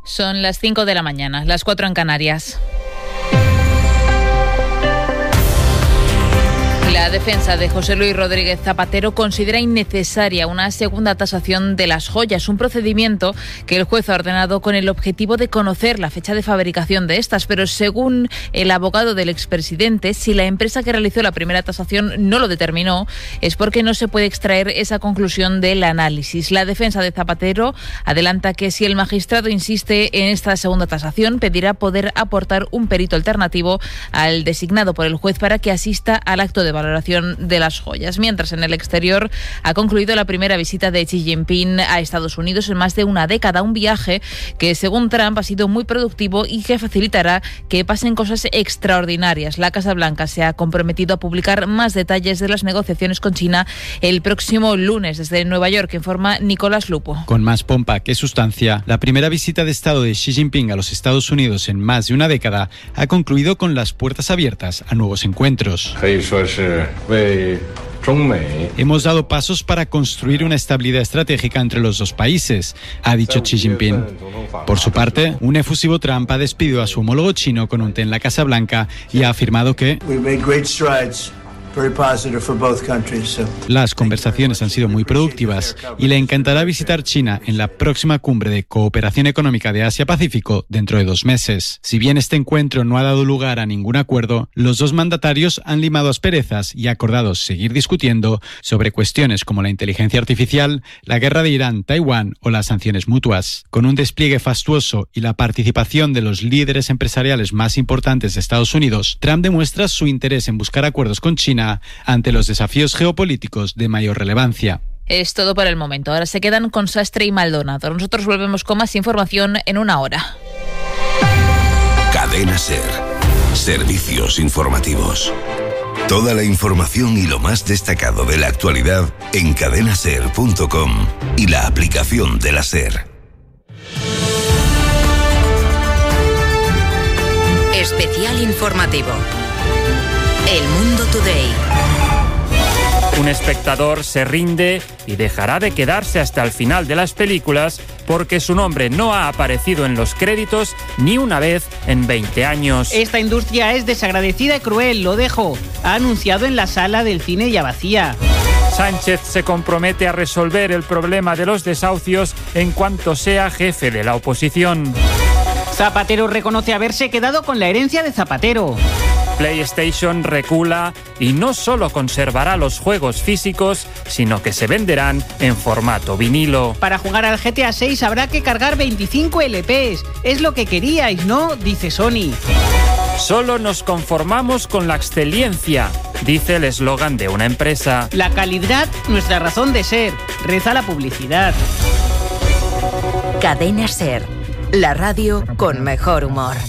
Son las 5 de la mañana, las 4 en Canarias. La defensa de José Luis Rodríguez Zapatero considera innecesaria una segunda tasación de las joyas, un procedimiento que el juez ha ordenado con el objetivo de conocer la fecha de fabricación de estas, pero según el abogado del expresidente, si la empresa que realizó la primera tasación no lo determinó, es porque no se puede extraer esa conclusión del análisis. La defensa de Zapatero adelanta que si el magistrado insiste en esta segunda tasación, pedirá poder aportar un perito alternativo al designado por el juez para que asista al acto de valoración de las joyas. Mientras, en el exterior ha concluido la primera visita de Xi Jinping a Estados Unidos en más de una década, un viaje que, según Trump, ha sido muy productivo y que facilitará que pasen cosas extraordinarias. La Casa Blanca se ha comprometido a publicar más detalles de las negociaciones con China el próximo lunes. Desde Nueva York, informa Nicolás Lupo. Con más pompa que sustancia, la primera visita de Estado de Xi Jinping a los Estados Unidos en más de una década ha concluido con las puertas abiertas a nuevos encuentros. Hemos dado pasos para construir una estabilidad estratégica entre los dos países, ha dicho Xi Jinping. Por su parte, un efusivo Trump ha despedido a su homólogo chino con un té en la Casa Blanca y ha afirmado que las conversaciones han sido muy productivas y le encantará visitar China en la próxima cumbre de cooperación económica de Asia-Pacífico dentro de 2 meses. Si bien este encuentro no ha dado lugar a ningún acuerdo, los dos mandatarios han limado asperezas y acordado seguir discutiendo sobre cuestiones como la inteligencia artificial, la guerra de Irán, Taiwán o las sanciones mutuas. Con un despliegue fastuoso y la participación de los líderes empresariales más importantes de Estados Unidos, Trump demuestra su interés en buscar acuerdos con China ante los desafíos geopolíticticos de mayor relevancia. Es todo por el momento. Ahora se quedan con Sastre y Maldonado. Nosotros volvemos con más información en una hora. Cadena SER. Servicios informativos. Toda la información y lo más destacado de la actualidad en cadenaser.com y la aplicación de la SER. Especial informativo. El Mundo Today. Un espectador se rinde y dejará de quedarse hasta el final de las películas porque su nombre no ha aparecido en los créditos ni una vez en 20 años. Esta industria es desagradecida y cruel, lo dejo. Ha anunciado en la sala del cine ya vacía. Sánchez se compromete a resolver el problema de los desahucios en cuanto sea jefe de la oposición. Zapatero reconoce haberse quedado con la herencia de Zapatero. PlayStation recula y no solo conservará los juegos físicos, sino que se venderán en formato vinilo. Para jugar al GTA 6 habrá que cargar 25 LPs. Es lo que queríais, ¿no? Dice Sony. Solo nos conformamos con la excelencia, dice el eslogan de una empresa. La calidad, nuestra razón de ser. Reza la publicidad. Cadena SER. La radio con mejor humor.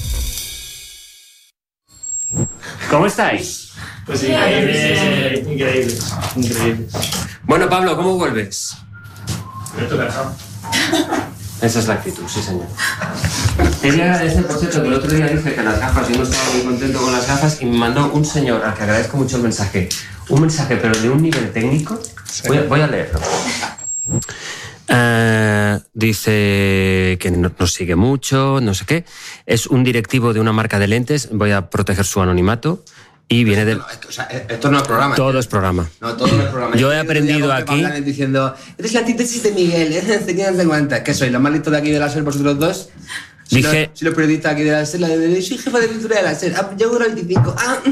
¿Cómo estáis? Pues increíble. Bueno, Pablo, ¿cómo vuelves? Estoy cansado. Esa es la actitud, sí señor. Quería agradecer, por cierto, que el otro día dije que las gafas, yo no estaba muy contento con las gafas y me mandó un señor al que agradezco mucho el mensaje. Un mensaje, pero de un nivel técnico. Sí. Voy a leerlo. Dice que nos sigue mucho, no sé qué. Es un directivo de una marca de lentes. Voy a proteger su anonimato. Y viene del... Esto no es programa. Todo es programa. No, todo no es programa. Yo he aprendido aquí... Diciendo, eres la antítesis de Miguel, ¿qué soy? ¿Los más listos de aquí de la SER vosotros dos? Si los periodistas aquí de la SER, soy jefa de pintura de la SER. Yo duro 25.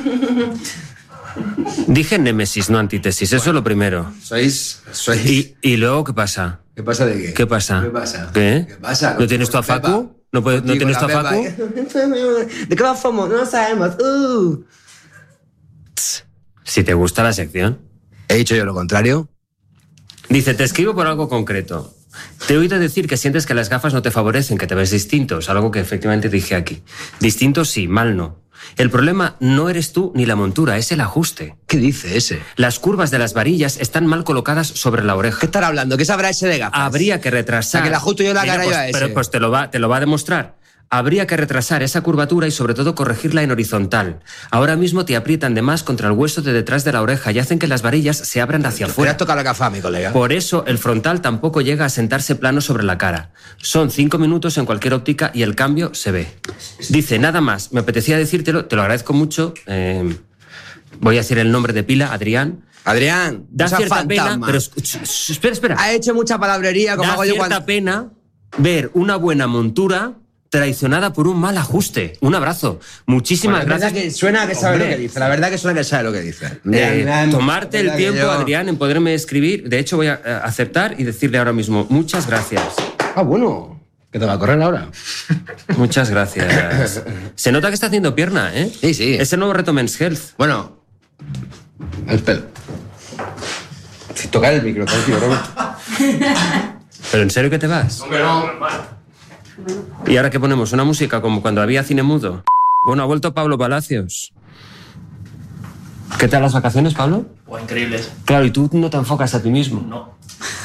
Dije némesis, no antítesis. Eso es lo primero. Sois... ¿Y luego qué pasa? ¿Qué pasa de qué? ¿Qué pasa? ¿Qué pasa? ¿No tienes tu afacu? ¿No tienes tu afacu? ¿De qué vamos? No lo sabemos. Si te gusta la sección. ¿He dicho yo lo contrario? Dice, te escribo por algo concreto. Te he oído decir que sientes que las gafas no te favorecen, que te ves distinto. Es algo que efectivamente dije aquí. Distinto sí, mal no. El problema no eres tú ni la montura, es el ajuste. ¿Qué dice ese? Las curvas de las varillas están mal colocadas sobre la oreja. ¿Qué estará hablando? ¿Qué sabrá ese de gafas? Habría que retrasar. O sea, que le ajusto yo la cara yo a ese. Pero pues te lo va a demostrar. Habría que retrasar esa curvatura y sobre todo corregirla en horizontal. Ahora mismo te aprietan de más contra el hueso de detrás de la oreja y hacen que las varillas se abran hacia afuera. ¿Te has tocado la gafa, mi colega? Por eso el frontal tampoco llega a sentarse plano sobre la cara. Son 5 minutos en cualquier óptica y el cambio se ve. Dice, nada más, me apetecía decírtelo, te lo agradezco mucho. Voy a decir el nombre de pila, Adrián. Adrián, da cierta pena, pero espera. Ha hecho mucha palabrería, como hago yo cuando... Da cierta pena ver una buena montura traicionada por un mal ajuste. Un abrazo. Muchísimas gracias. Que suena que sabe lo que dice. La verdad que suena que sabe lo que dice. Tomarte el tiempo, Adrián, en poderme escribir. De hecho, voy a aceptar y decirle ahora mismo muchas gracias. Ah, bueno. ¿Que te va a correr ahora? Muchas gracias. Se nota que está haciendo pierna, ¿eh? Sí. Es el nuevo reto Men's Health. Bueno, el pelo. Si tocar el micro, tío, Roberto. ¿Pero en serio que te vas? Hombre, no. ¿Y ahora qué ponemos? ¿Una música como cuando había cine mudo? Bueno, ha vuelto Pablo Palacios. ¿Qué tal las vacaciones, Pablo? Pues increíbles. Claro, y tú no te enfocas a ti mismo. No.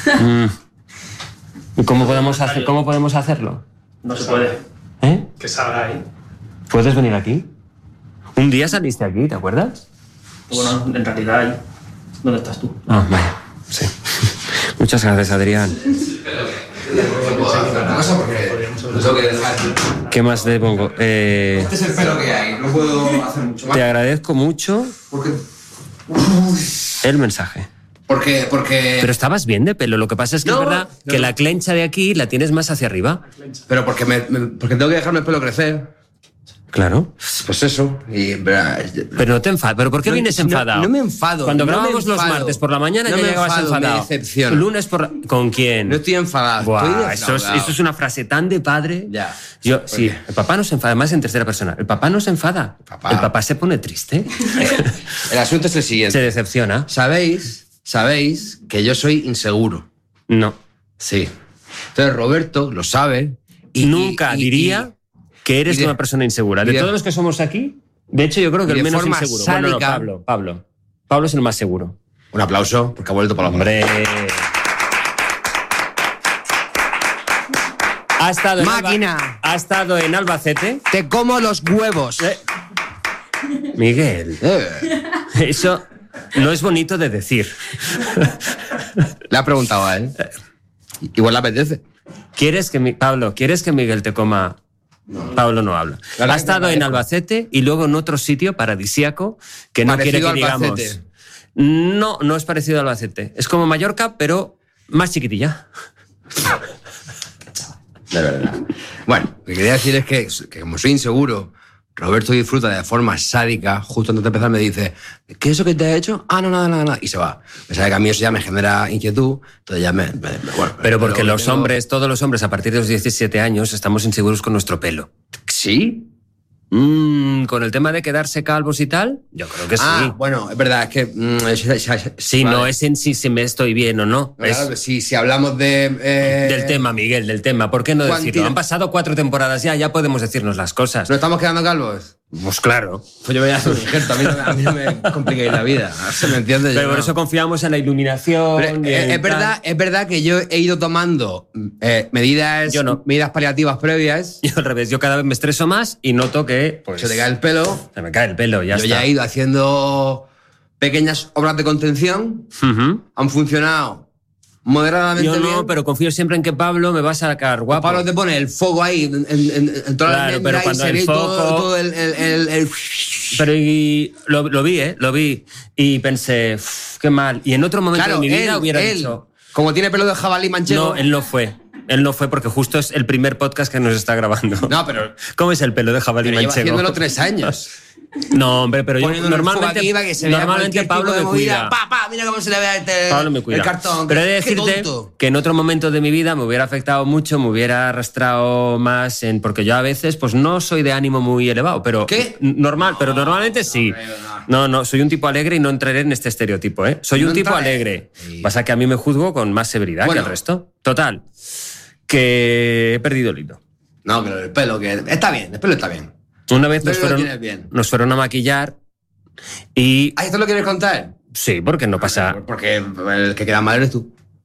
¿Y cómo podemos hacerlo? No se puede. ¿Eh? Que salga ahí. ¿Puedes venir aquí? Un día saliste aquí, ¿te acuerdas? Bueno, en realidad ahí. ¿Dónde estás tú? Ah, vaya. Sí. Muchas gracias, Adrián. Una cosa porque lo tengo que dejar. ¿Qué más te pongo? Este es el pelo que hay, no puedo hacer mucho más. Te agradezco mucho el mensaje. Porque... Pero estabas bien de pelo, lo que pasa es que es verdad que la clencha de aquí la tienes más hacia arriba. Pero porque tengo que dejarme el pelo crecer. Claro. Pues eso. Pero no te enfadas. ¿Pero por qué vienes enfadado? No me enfado. Cuando grabamos los martes por la mañana ya llegabas enfadado. Me decepciona. Lunes ¿Con quién? No estoy enfadado. Buah, eso es una frase tan de padre. Ya. Sí, el papá no se enfada, más en tercera persona. El papá no se enfada. El papá se pone triste. El asunto es el siguiente. Se decepciona. ¿Sabéis que yo soy inseguro? No. Sí. Entonces Roberto lo sabe. Nunca diría que eres una persona insegura. De todos los que somos aquí, de hecho yo creo que el menos inseguro. Sádica, bueno, no, Pablo es el más seguro. Un aplauso, porque ha vuelto para la hombre. Ha estado en Albacete. Te como los huevos. Miguel. Eso no es bonito de decir. Le ha preguntado a él. Igual le apetece. Pablo, ¿quieres que Miguel te coma? No. Pablo no habla. Ha estado en Albacete y luego en otro sitio paradisíaco que no quiere que digamos. No es parecido a Albacete. Es como Mallorca, pero más chiquitilla. De verdad. Bueno, lo que quería decir es que como soy inseguro, Roberto disfruta de forma sádica. Justo antes de empezar me dice, ¿qué es eso que te ha hecho? Ah, no, nada. Y se va. Me sabe que a mí eso ya me genera inquietud. Entonces ya bueno, pero porque todos los hombres a partir de los 17 años estamos inseguros con nuestro pelo. ¿Sí? Con el tema de quedarse calvos y tal, yo creo que sí. Bueno, es verdad, es que... sí, vale. No es en si me estoy bien o no. Claro, si hablamos de... Del tema, Miguel, del tema. ¿Por qué no decirlo? Han pasado 4 temporadas ya podemos decirnos las cosas. ¿No estamos quedando calvos? Pues claro. Pues yo voy a hacer un injerto, a mí no me compliquéis la vida. ¿Se me entiende? Pero por eso confiamos en la iluminación. Es verdad que yo he ido tomando medidas paliativas previas. Yo al revés, yo cada vez me estreso más y noto que... se te cae el pelo. Se me cae el pelo, ya está. Yo ya he ido haciendo pequeñas obras de contención. Han funcionado moderadamente bien. Yo no, pero confío siempre en que Pablo me va a sacar guapo. Pablo te pone el fuego ahí en toda la pero cuando el foco... todo el... Pero lo vi y pensé, qué mal. Y en otro momento de mi vida hubiera dicho... Como tiene pelo de jabalí manchego... No, él no fue porque justo es el primer podcast que nos está grabando. No, pero... ¿Cómo es el pelo de jabalí manchego? Lleva haciéndolo 3 años. No, hombre, pero yo normalmente Pablo me cuida. Mira cómo se le ve Pablo me cuida. El cartón. Pero he de decirte que en otro momento de mi vida me hubiera afectado mucho, me hubiera arrastrado más porque yo a veces pues no soy de ánimo muy elevado, pero ¿qué? Pero normalmente sí. No, soy un tipo alegre y no entraré en este estereotipo, ¿eh? Soy un tipo alegre. Pasa que a mí me juzgo con más severidad que el resto. Total, que he perdido el hilo. No, pero el pelo está bien, el pelo está bien. Una vez nos fueron a maquillar y... ¿Esto lo quieres contar? Sí, porque no pasa... Porque el que queda mal eres tú.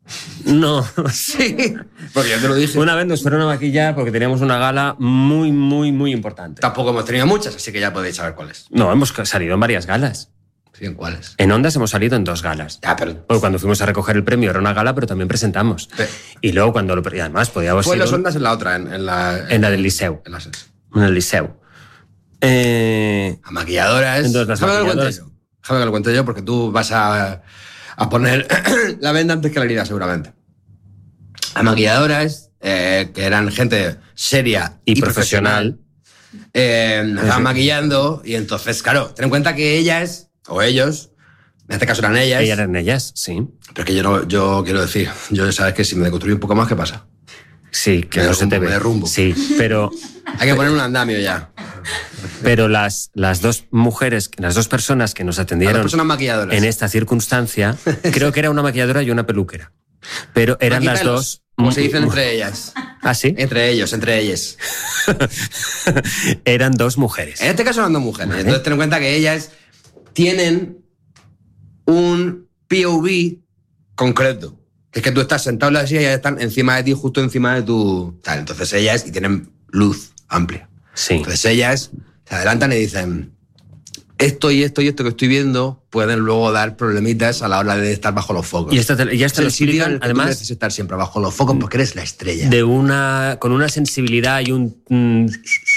No, sí. Porque yo te lo dije. Una vez nos fueron a maquillar porque teníamos una gala muy, muy, muy importante. Tampoco hemos tenido muchas, así que ya podéis saber cuáles. No, hemos salido en varias galas. Sí, ¿en cuáles? En Ondas hemos salido en 2 galas. Pero... Porque cuando fuimos a recoger el premio era una gala, pero también presentamos. Y luego cuando y además podíamos... Fue en los Ondas en la otra, en la del Liceu. En el Liceu. La maquilladora es... Entonces, Déjame que lo cuente yo, porque tú vas a poner la venda antes que la herida, seguramente. Las maquilladoras, que eran gente seria y profesional, nos estaban maquillando, y entonces, claro, ten en cuenta que ellas, o ellos, en este caso eran ellas. Eran ellas, sí. Pero es que yo quiero decir, yo sabes que si me deconstruyo un poco más, ¿qué pasa? Sí, que no se te ve. Me derrumbo. Sí, pero... Hay que poner un andamio ya. Pero las dos mujeres, las dos personas que nos atendieron en esta circunstancia, creo que era una maquilladora y una peluquera. Pero eran las dos... Como se dicen entre ellas. ¿Ah, sí? Entre ellas. Eran 2 mujeres. En este caso eran 2 mujeres. Vale. Entonces ten en cuenta que ellas tienen un POV concreto. Es que tú estás sentado en la silla y ellas están encima de ti, justo encima de tu... Tal. Entonces ellas, y tienen luz amplia. Sí. Entonces ellas se adelantan y dicen, esto y esto y esto que estoy viendo pueden luego dar problemitas a la hora de estar bajo los focos. Y esto lo explican, además... Tú necesitas estar siempre bajo los focos porque eres la estrella. Con una sensibilidad y un...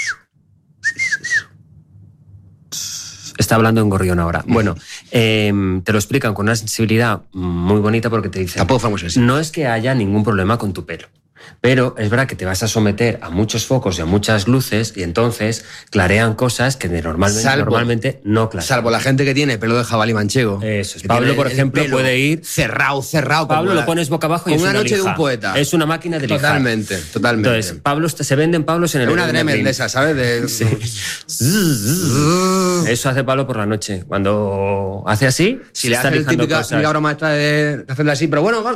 Está hablando en gorrión ahora. Bueno, te lo explican con una sensibilidad muy bonita porque te dicen... Tampoco fue muy sensible. No es que haya ningún problema con tu pelo. Pero es verdad que te vas a someter a muchos focos y a muchas luces y entonces clarean cosas que normalmente no clarean. Salvo la gente que tiene pelo de jabalí manchego. Eso es. Pablo, por ejemplo, puede ir... Cerrado. Pablo lo pones boca abajo y es una noche lija. De un poeta. Es una máquina de lijar. Totalmente. Entonces, Pablo, se venden Pablos en el... Es una Dremel de esas, ¿sabes? Sí. Eso hace Pablo por la noche. Cuando hace así, si le hace el típica broma esta de hacerlo así, pero bueno,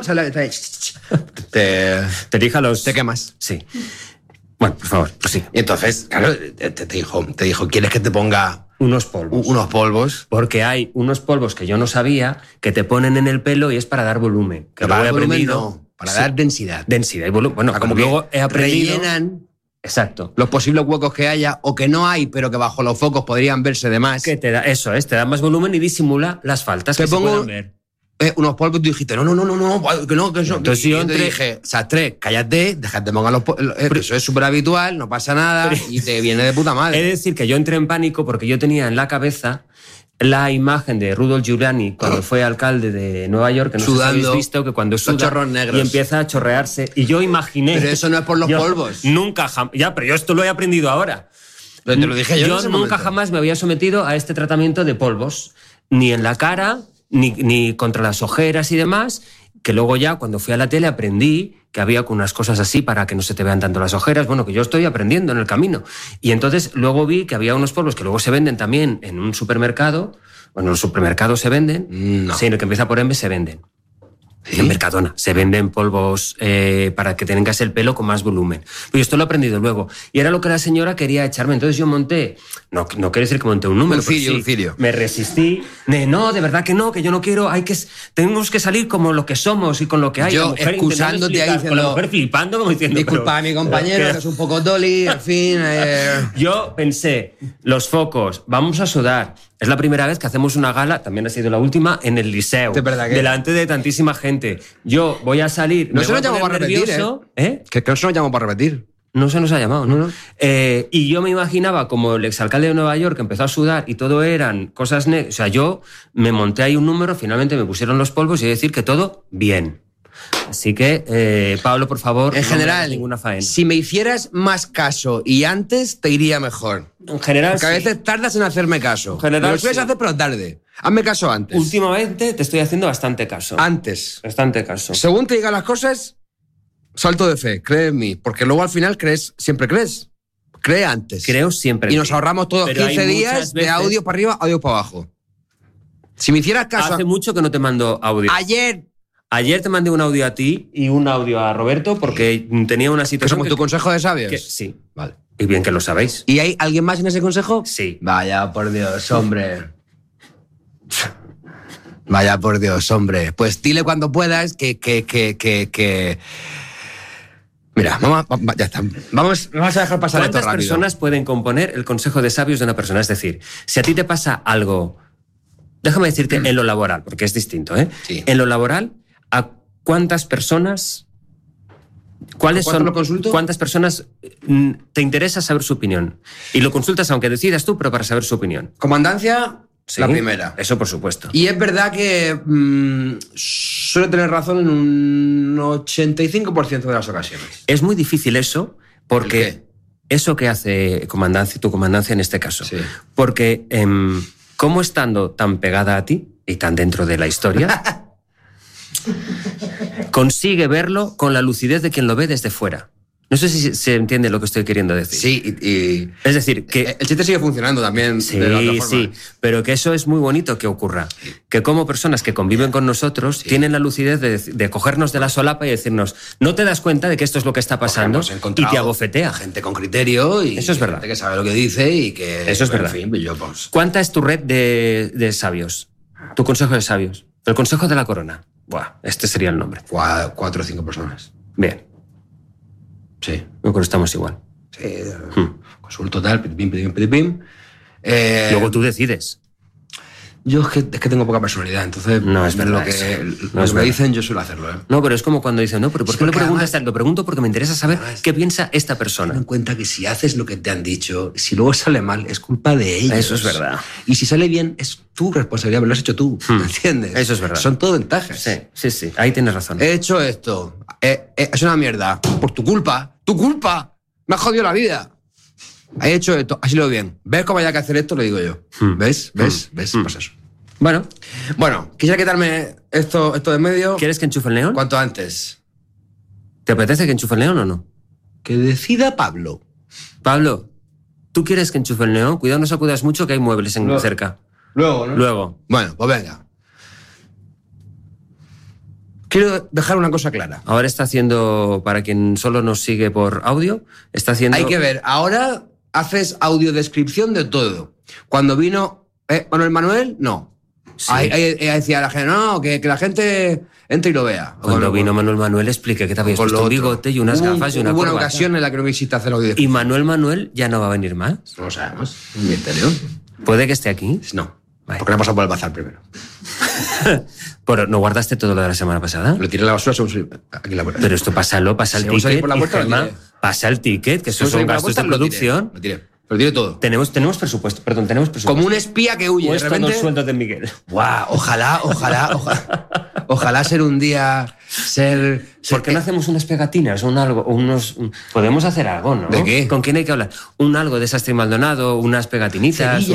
te lija te quemas. Sí. Bueno, por favor, pues sí. Y entonces, claro, te dijo, ¿quieres que te ponga unos polvos? Unos polvos. Porque hay unos polvos que yo no sabía que te ponen en el pelo y es para dar volumen. Que para dar volumen no, para dar densidad. Densidad y volumen. Bueno, como luego he aprendido... Rellenan exacto. Los posibles huecos que haya o que no hay, pero que bajo los focos podrían verse de más. Que te da, eso es, te da más volumen y disimula las faltas que se puedan ver. Unos polvos, tú dijiste, no, que no, que eso. Entonces yo te dije, Sastre, cállate, déjate pongan los polvos. Eso es súper habitual, no pasa nada y te viene de puta madre. He de decir que yo entré en pánico porque yo tenía en la cabeza la imagen de Rudolph Giuliani cuando fue alcalde de Nueva York, que no sé si habéis visto, que cuando suda y empieza a chorrearse. Y yo imaginé... Pero eso no es por los polvos. Nunca jamás... Ya, pero yo esto lo he aprendido ahora. Pero te lo dije yo nunca momento. Jamás me había sometido a este tratamiento de polvos. Ni en la cara... Ni contra las ojeras y demás, que luego ya cuando fui a la tele aprendí que había unas cosas así para que no se te vean tanto las ojeras, bueno, que yo estoy aprendiendo en el camino. Y entonces luego vi que había unos polvos que luego se venden también en un supermercado, bueno, en los supermercados se venden, sino que empieza por M, se venden. ¿Sí? En Mercadona se venden polvos para que tengas el pelo con más volumen. Pero esto lo he aprendido luego. Y era lo que la señora quería echarme. Entonces yo monté, no quiere decir que monté un número. Un cirio. Me resistí. No, de verdad que no, que yo no quiero. Tenemos que salir como lo que somos y con lo que hay. Yo excusándote ahí diciendo... Con la mujer flipando como diciendo... Disculpa a mi compañero, que es un poco dolly, en fin... Yo pensé, los focos, vamos a sudar... Es la primera vez que hacemos una gala, también ha sido la última, en el Liceu. Delante de tantísima gente. Yo voy a salir... No se nos llamó para repetir, Que no se nos llamó para repetir. No se nos ha llamado, ¿no? Y yo me imaginaba como el exalcalde de Nueva York que empezó a sudar y todo eran cosas negras. O sea, yo me monté ahí un número, finalmente me pusieron los polvos y decir que todo bien. Así que, Pablo, por favor, en general, ninguna faena. Si me hicieras más caso y antes, te iría mejor. En general, porque a veces tardas en hacerme caso. En general, me lo sueles hacer, pero tarde. Hazme caso antes. Últimamente te estoy haciendo bastante caso. Antes. Bastante caso. Según te digan las cosas, salto de fe, cree en mí. Porque luego al final siempre crees. Cree antes. Creo siempre. Y nos ahorramos todos 15 días de audio para arriba, audio para abajo. Si me hicieras caso... Hace mucho que no te mando audio. Ayer te mandé un audio a ti y un audio a Roberto porque tenía una situación... ¿Como tu consejo de sabios? Sí. Vale. Y bien que lo sabéis. ¿Y hay alguien más en ese consejo? Sí. Vaya, por Dios, hombre. Vaya por Dios, hombre. Pues dile cuando puedas que... Mira, ya está. Vamos a dejar pasar esto rápido. ¿Cuántas personas pueden componer el consejo de sabios de una persona? Es decir, si a ti te pasa algo... Déjame decirte en lo laboral, porque es distinto, ¿eh? Sí. En lo laboral, ¿a cuántas personas... ¿Cuántas personas te interesa saber su opinión? Y lo consultas aunque decidas tú, pero para saber su opinión. Comandancia, sí, la primera. Eso por supuesto. Y es verdad que suele tener razón en un 85% de las ocasiones. Es muy difícil eso, porque eso que hace tu comandancia en este caso. Sí. Porque como estando tan pegada a ti y tan dentro de la historia... consigue verlo con la lucidez de quien lo ve desde fuera. No sé si se entiende lo que estoy queriendo decir. Sí, es decir, que... El chiste sigue funcionando también sí, de la otra forma. Sí, pero que eso es muy bonito que ocurra. Sí. Que como personas que conviven con nosotros tienen la lucidez de cogernos de la solapa y decirnos, no te das cuenta de que esto es lo que está pasando y te abofetea. Gente con criterio y eso es verdad. Gente que sabe lo que dice y que... Eso es verdad. En fin, yo, pues... ¿Cuánta es tu red de sabios? Tu consejo de sabios. El consejo de la corona. Buah, este sería el nombre. 4 o 5 personas. Bien. Sí. Yo creo que estamos igual. Sí. Consulto tal, pim. Luego tú decides. Yo es que tengo poca personalidad, entonces no es verdad. Lo que me dicen, yo suelo hacerlo. No, pero es como cuando dicen, no, pero ¿por qué lo preguntas? Lo pregunto porque me interesa saber qué piensa esta persona. Ten en cuenta que si haces lo que te han dicho, si luego sale mal, es culpa de ellos. Eso es verdad. Y si sale bien, es tu responsabilidad, me lo has hecho tú, ¿entiendes? Eso es verdad. Son todo ventajas. Sí, ahí tienes razón. He hecho esto, es una mierda, por tu culpa, me has jodido la vida. He hecho esto, así lo veo bien. ¿Ves cómo hay que hacer esto? Lo digo yo. ¿Ves? Pues eso. Bueno, quisiera quitarme esto de en medio. ¿Quieres que enchufe el neón? Cuanto antes. ¿Te apetece que enchufe el neón o no? Que decida Pablo. Pablo, ¿tú quieres que enchufe el neón? Cuidado, no sacudas mucho que hay muebles cerca. Luego, ¿no? Luego. Bueno, pues venga. Quiero dejar una cosa clara. Ahora está haciendo, para quien solo nos sigue por audio, está haciendo... Hay que ver, ahora haces audiodescripción de todo. Cuando vino Manuel, no. Sí. Ahí decía la gente, no, que la gente entre y lo vea. Cuando vino Manuel explique que te habías puesto un bigote y unas gafas y una corbata. Hubo una ocasión en la que no quisiste hacer audio. ¿Y Manuel ya no va a venir más? No lo sabemos. Un misterio. ¿Puede que esté aquí? No. Vale. Porque le pasado por el bazar primero. ¿Pero no guardaste todo lo de la semana pasada? Lo tiré a la basura, aquí en la puerta. Pero esto pasa el ticket. Pasa el ticket, que eso son gastos de producción. Lo tiré. Lo tiré todo. Tenemos presupuesto, tenemos presupuesto. Como un espía que huye. De repente... los sueldos de Miguel. Guau, ojalá ser un día... ¿Por qué no hacemos unas pegatinas o podemos hacer algo, ¿no? ¿De qué? ¿Con quién hay que hablar? Algo de Sastre y Maldonado, unas pegatinitas.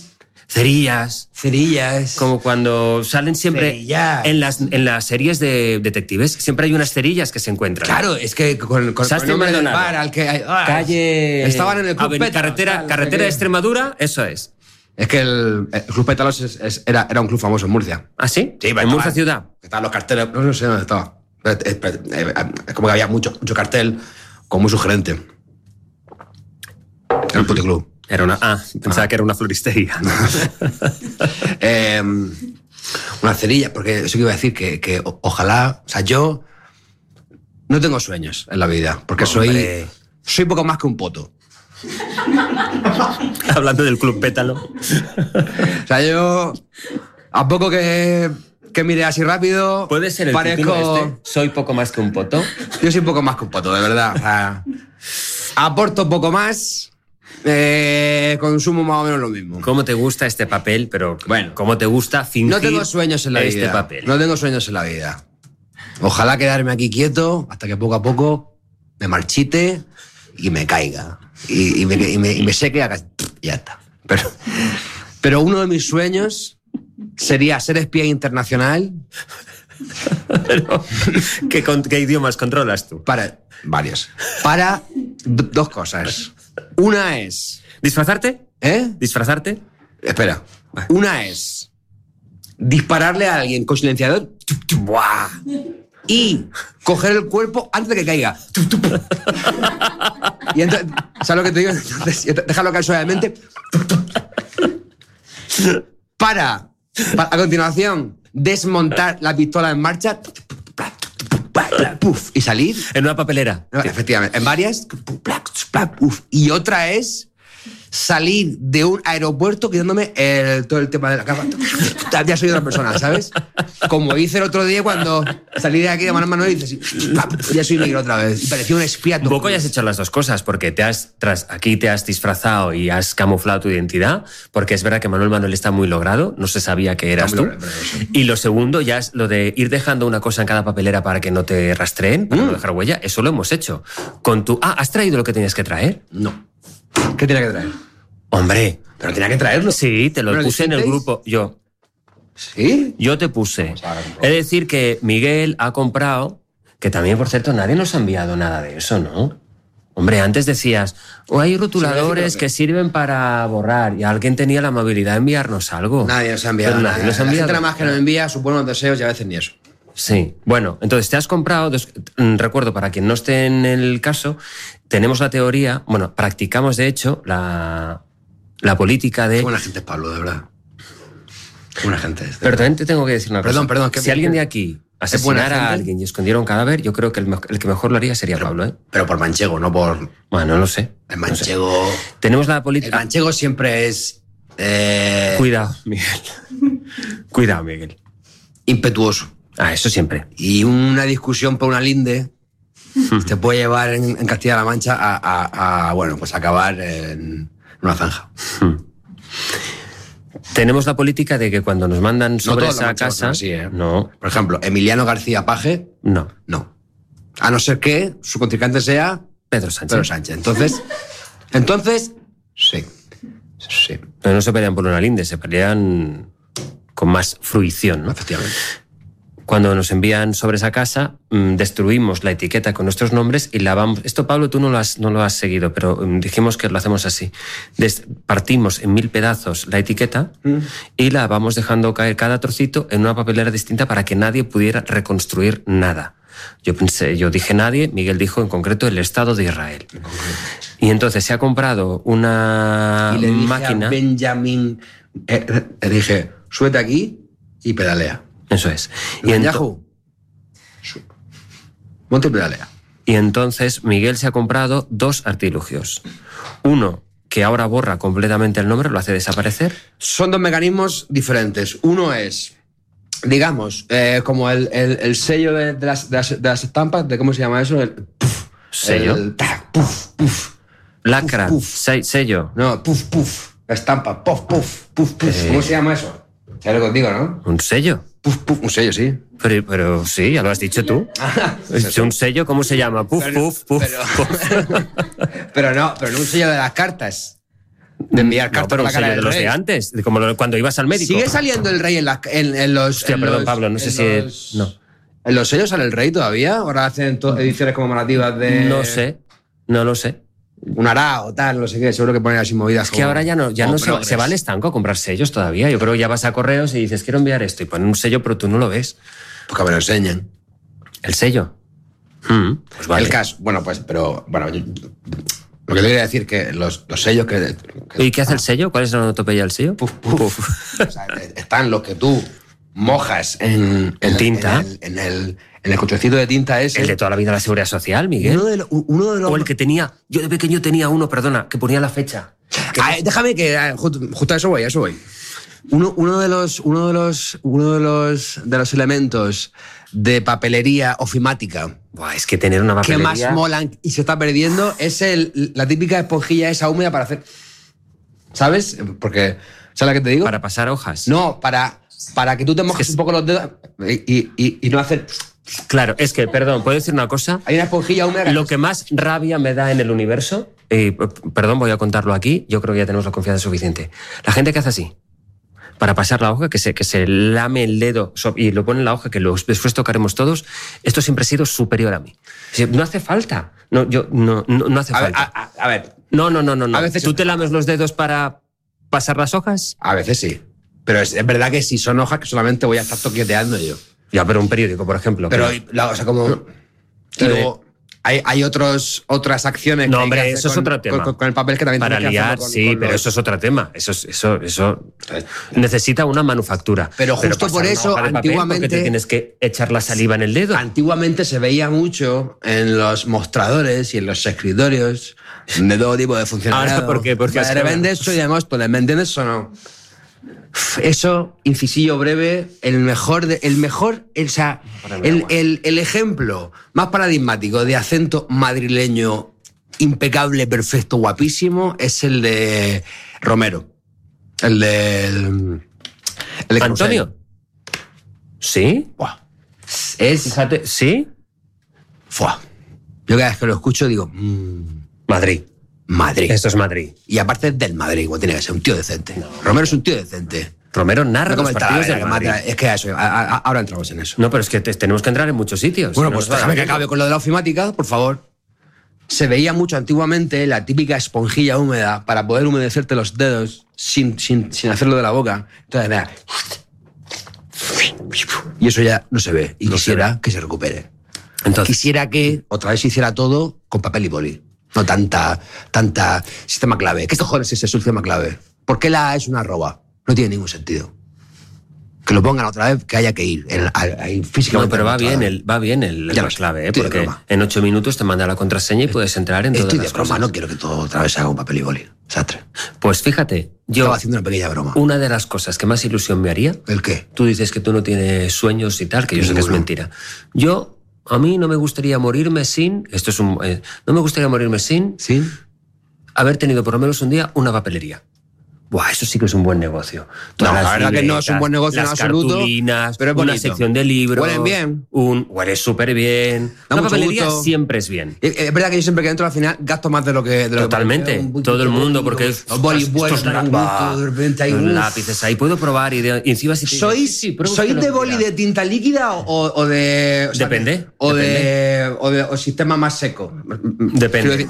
Cerillas. Como cuando salen siempre en las series de detectives, siempre hay unas cerillas que se encuentro. Claro, es que con el nombre del bar al que... calle... Estaban en el Club Pétalos. Carretera de Extremadura, eso es. Es que el Club Pétalos era un club famoso en Murcia. ¿Ah, sí? Sí, en Murcia ciudad. Estaban los carteles, no sé dónde estaba. Es como que había mucho cartel, como muy sugerente. Era un puticlub. Pensaba que era una floristería. Una cerilla, porque eso que iba a decir, que ojalá... O sea, yo no tengo sueños en la vida, porque soy poco más que un poto. Hablando del Club Pétalo. O sea, yo... A poco que mire así rápido... ¿Puede ser el parezco... Soy poco más que un poto? Yo soy poco más que un poto, de verdad. O sea, aporto poco más... consumo más o menos lo mismo. ¿Cómo te gusta este papel? Pero bueno, ¿cómo te gusta fingir? No tengo sueños en la vida. Papel? No tengo sueños en la vida. Ojalá quedarme aquí quieto hasta que poco a poco me marchite y me caiga. Y me seque y ya está. Pero uno de mis sueños sería ser espía internacional. Pero, ¿qué idiomas controlas tú? Varios. Para dos cosas. Una es... ¿Disfrazarte? ¿Disfrazarte? Espera. Una es dispararle a alguien con silenciador y coger el cuerpo antes de que caiga. Y entonces, ¿sabes lo que te digo? Entonces, dejarlo caer suavemente. A continuación, desmontar la pistola en marcha y salir. En una papelera. No, efectivamente, en varias. Y otra es salir de un aeropuerto quitándome todo el tema de la capa. Ya soy otra persona, ¿sabes? Como hice el otro día cuando salí de aquí de mano en mano y dices, ya soy negro otra vez. Y parecía un espía. Un poco ya has hecho las dos cosas, porque aquí te has disfrazado y has camuflado tu identidad, porque es verdad que Manuel está muy logrado, no se sabía que eras tú. Y lo segundo ya es lo de ir dejando una cosa en cada papelera para que no te rastreen, para no dejar huella. Eso lo hemos hecho. ¿Has traído lo que tenías que traer? No. ¿Qué tenía que traer? Hombre. ¿Pero tenía que traerlo? Sí, te lo puse en el grupo. Yo. ¿Sí? Yo te puse. Es decir, que Miguel ha comprado, que también, por cierto, nadie nos ha enviado nada de eso, ¿no? Hombre, antes decías, hay rotuladores que sirven para borrar, y alguien tenía la amabilidad de enviarnos algo. Nadie nos ha enviado nada. La gente nada más que nos envía sus buenos deseos y a veces ni eso. Sí, bueno, entonces te has comprado, recuerdo, para quien no esté en el caso, tenemos la teoría, practicamos de hecho la política de... Qué buena gente es Pablo, de verdad. Qué buena gente es. Pero también te tengo que decir una cosa. Perdón. Si alguien de aquí asesinara a alguien y escondiera un cadáver, yo creo que el que mejor lo haría sería Pablo, ¿eh? Pero por manchego, no por... Bueno, no lo sé. El manchego... No sé. Tenemos la política... El manchego siempre es... Cuidado, Miguel. Cuidado, Miguel. Impetuoso. Eso siempre. Y una discusión por una linde te puede llevar en Castilla-La Mancha a acabar en una zanja. Tenemos la política de que cuando nos mandan sobre esa casa... Sí, ¿eh? No. Por ejemplo, Emiliano García Paje... No. A no ser que su contrincante sea... Pedro Sánchez. Entonces, sí. Pero no se pelean por una linde, se pelean con más fruición, ¿no? Efectivamente. Cuando nos envían sobre esa casa, destruimos la etiqueta con nuestros nombres y lavamos. Esto, Pablo, tú no lo has seguido, pero dijimos que lo hacemos así. Partimos en 1000 pedazos la etiqueta y la vamos dejando caer cada trocito en una papelera distinta para que nadie pudiera reconstruir nada. Yo dije nadie, Miguel dijo en concreto el Estado de Israel. Y entonces se ha comprado una y le dije máquina. A Benjamin, le dije, súbete aquí y pedalea. Eso es. Monte y pedalea. Y entonces Miguel se ha comprado 2 artilugios. Uno que ahora borra completamente el nombre, lo hace desaparecer. Son 2 mecanismos diferentes. Uno es, digamos, como el sello de las estampas, de ¿cómo se llama eso? ¿Sello? Lacra, sello. No, estampa, ¿Cómo se llama eso? ¿Sabes lo que os digo, no? ¿Un sello? Un sello, sí. Pero sí, ya lo has dicho tú. ¿Es un sello? ¿Cómo se llama? Pero no un sello de las cartas. De enviar cartas pero a la cara sello del de los rey. de antes, como cuando ibas al médico. ¿Sigue saliendo el rey en los... Hostia, perdón, Pablo, no sé si... No. ¿En los sellos sale el rey todavía? ¿Ahora hacen ediciones conmemorativas de...? No lo sé. Un arao, tal, no sé qué, seguro que ponen así movidas. Es que ahora ya no se va al estanco a comprar sellos todavía. Yo creo que ya vas a correos y dices, quiero enviar esto, y ponen un sello, pero tú no lo ves. Pues que me lo enseñen. ¿El sello? Pues vale. El caso, lo que te quería decir que los sellos que... ¿Y qué hace el sello? ¿Cuál es la onomatopeya del sello? O sea, están los que tú mojas en tinta. En el cochecito de tinta ese. El de toda la vida de la Seguridad Social, Miguel. Uno de los... O el que tenía... Yo de pequeño tenía uno, perdona, que ponía la fecha. Déjame que... Justo a eso voy. Uno de los elementos de papelería ofimática... Es que tener una papelería... que más molan y se está perdiendo es la típica esponjilla esa húmeda para hacer... ¿Sabes? Porque... ¿Sabes la que te digo? Para pasar hojas. No, para que tú te mojes un poco los dedos y no hacer... Claro, es que, perdón, ¿puedo decir una cosa? Hay una esponjilla húmeda... Lo que más rabia me da en el universo, perdón, voy a contarlo aquí, yo creo que ya tenemos la confianza suficiente. La gente que hace así, para pasar la hoja, que se lame el dedo y lo pone en la hoja, que después tocaremos todos, esto siempre ha sido superior a mí. No hace falta. No hace falta. A ver. No. A veces ¿Tú te lames los dedos para pasar las hojas? A veces sí. Pero es verdad que si son hojas que solamente voy a estar toqueteando yo. Ya, pero un periódico, por ejemplo. Pero, o sea, como... Y luego, hay otras acciones. No, que hombre, hay que eso hacer es otro tema. Con el papel que también para tienes que liar, hacerlo sí, pero eso es otro tema. Eso necesita una manufactura. Pero justo pasar por una eso, hoja de papel, antiguamente... porque te tienes que echar la saliva en el dedo. Antiguamente se veía mucho en los mostradores y en los escritorios de todo tipo de funcionariado. Ahora, ¿por qué? Porque de repente esto y además, ¿me entiendes o no? Eso, incisillo breve, el ejemplo más paradigmático de acento madrileño impecable, perfecto, guapísimo, es el de Romero. El de ¿Antonio? ¿Sí? Buah. Fíjate, ¿sí? Fuah. Yo cada vez que lo escucho digo... Madrid. Esto es Madrid. Y aparte del Madrid, como tiene que ser, un tío decente. No, Romero es un tío decente. Romero narra los partidos del Madrid. Es que eso, ahora entramos en eso. No, pero es que tenemos que entrar en muchos sitios. Bueno, pues déjame que acabe con lo de la ofimática, por favor. Se veía mucho antiguamente la típica esponjilla húmeda para poder humedecerte los dedos sin hacerlo de la boca. Entonces, mira. Y eso ya no se ve. Y quisiera que se recupere. Entonces, quisiera que otra vez se hiciera todo con papel y boli. No tanta sistema clave. ¿Qué cojones es ese sistema clave? ¿Por qué la A es una arroba? No tiene ningún sentido. Que lo pongan otra vez, que haya que ir físicamente. No, pero va bien la clave, porque en 8 minutos te manda la contraseña y puedes entrar en todas las cosas. Broma, no quiero que todo otra vez se haga un papel y boli. Desastre. Pues fíjate, yo... Estaba haciendo una pequeña broma. Una de las cosas que más ilusión me haría... ¿El qué? Tú dices que tú no tienes sueños y tal, que yo sé que es mentira. A mí no me gustaría morirme sin... no me gustaría morirme sin haber tenido por lo menos un día una papelería. Buah, eso sí que es un buen negocio. No, la verdad que no es un buen negocio en absoluto. Las cartulinas, pero es una sección de libros. Huelen bien. Huele súper bien. Una papelería siempre es bien. Es verdad que yo siempre que entro al final gasto más de lo que... Totalmente. Todo el mundo, porque es... Estos lápices ahí. Puedo probar y encima si... ¿Sois de boli de tinta líquida o de... Depende. O sistema más seco? Depende.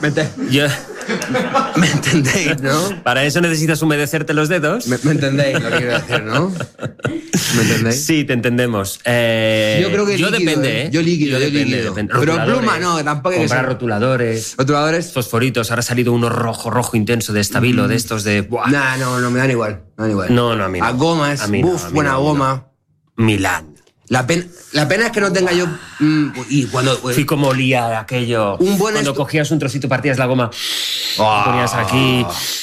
¿Me entendéis, no? Para eso necesitas humedecerte los dedos. ¿Me entendéis lo que quiero decir, no? ¿Me entendéis? Sí, te entendemos. Yo creo que depende, ¿eh? Yo líquido. Pero pluma no, tampoco hay que comprar rotuladores. Fosforitos. Ahora ha salido uno rojo intenso de Stabilo, de estos de... No, me dan igual. No, a mí no. A gomas, buena goma. Milán. La pena es que no tenga yo... y cuando... Sí, como olía aquello. Cuando cogías un trocito, partías la goma, ponías aquí...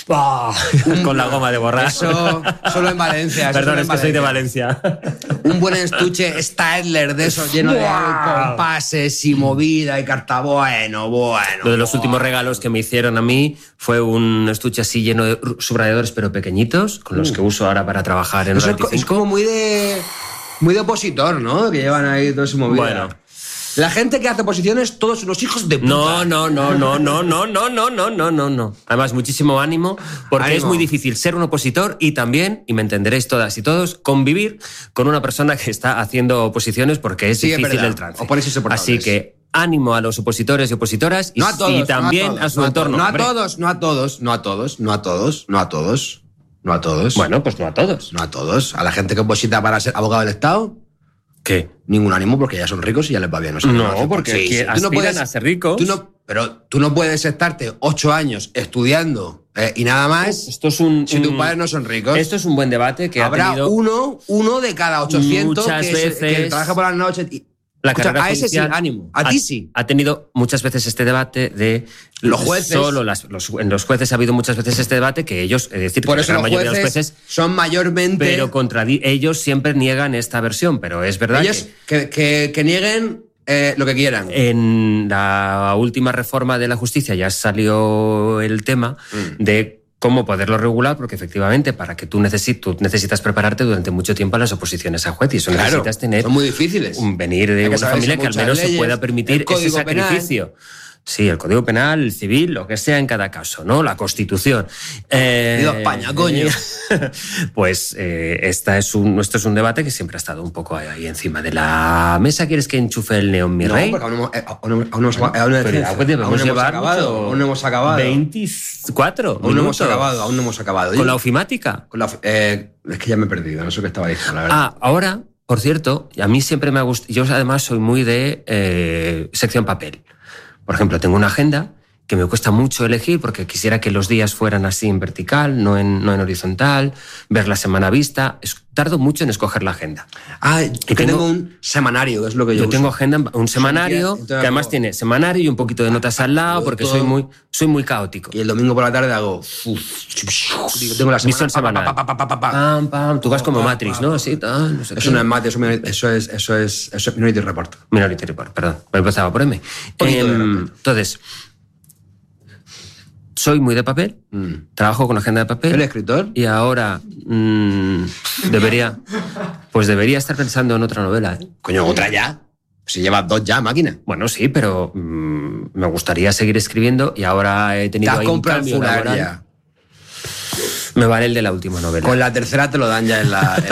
con la goma de borrar. Eso solo en Valencia. Perdón, es que soy de Valencia. Un buen estuche Stadler de esos lleno de compases y movida y carta. Bueno. Lo de los últimos regalos que me hicieron a mí fue un estuche así lleno de subrayadores, pero pequeñitos, con los que uso ahora para trabajar en Radio 25. Es como muy de opositor, ¿no? Que llevan ahí todo ese movida. Bueno. La gente que hace oposiciones, todos unos hijos de puta. No. Además, muchísimo ánimo, porque es muy difícil ser un opositor y también, y me entenderéis todas y todos, convivir con una persona que está haciendo oposiciones porque es difícil el trance. Así que ánimo a los opositores y opositoras y también a su entorno. No a todos. Bueno, pues no a todos. No a todos. A la gente que oposita para ser abogado del Estado... ¿Qué? Ningún ánimo porque ya son ricos y ya les va bien. No, porque aspiran a ser ricos. Pero tú no puedes estarte 8 años estudiando y nada más si tus padres no son ricos. Esto es un buen debate que habrá ha tenido... uno de cada 800 muchas veces que trabaja por las noches... A ese sí, ánimo. A ti sí. Ha tenido muchas veces este debate de... Los jueces. En los jueces ha habido muchas veces este debate que ellos... Es decir, por eso los jueces son mayormente... Pero ellos siempre niegan esta versión, pero es verdad ellos que nieguen lo que quieran. En la última reforma de la justicia ya salió el tema de cómo poderlo regular, porque efectivamente para que tú necesitas prepararte durante mucho tiempo a las oposiciones a juez y eso necesitas tener... Son muy difíciles. Venir de una familia que al menos se pueda permitir ese sacrificio. Penal. Sí, el Código Penal, el Civil, lo que sea en cada caso, ¿no? La Constitución. ¡Viva España, coño! Pues esto es un debate que siempre ha estado un poco ahí encima de la mesa. ¿Quieres que enchufe el neón, mi rey? No, porque aún no hemos acabado. 24 aún no hemos acabado. ¿Con la ofimática? Es que ya me he perdido, no sé qué estaba diciendo, la verdad. Ahora, por cierto, a mí siempre me ha gustado... Yo además soy muy de sección papel. Por ejemplo, tengo una agenda que me cuesta mucho elegir porque quisiera que los días fueran así en vertical, no en horizontal, ver la semana vista. Tardo mucho en escoger la agenda. Y tengo un semanario, es lo que yo uso. Tengo agenda, un semanario, que además tiene semanario y un poquito de notas al lado, porque soy muy caótico. Y el domingo por la tarde hago... tengo la Visión semanal. Pam, pam. Tú vas como Matrix, ¿no? Así, tal, no sé eso no es Matrix, eso es Minority Report. Minority Report, perdón. Me empezaba por M. Entonces... Soy muy de papel, trabajo con agenda de papel. ¿Eres escritor? Y ahora debería estar pensando en otra novela. Coño, ¿otra ya? Si llevas 2 ya, máquina. Bueno, sí, pero me gustaría seguir escribiendo y ahora he tenido ahí un cambio laboral. Ya. Me vale el de la última novela. Con la tercera te lo dan ya en